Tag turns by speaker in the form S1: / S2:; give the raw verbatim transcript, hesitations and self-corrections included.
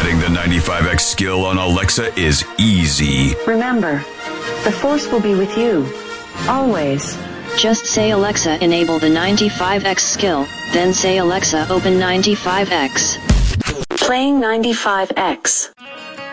S1: Setting the ninety-five X skill on Alexa is easy.
S2: Remember, the Force will be with you. Always.
S3: Just say Alexa enable the ninety-five X skill, then say Alexa open ninety-five X.
S2: Playing ninety-five X.